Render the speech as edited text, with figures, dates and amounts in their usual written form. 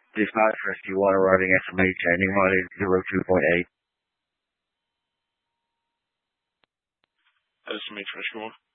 Dispatch Rescue 1 arriving SMH ending mileage 02.8. SMH Rescue 1.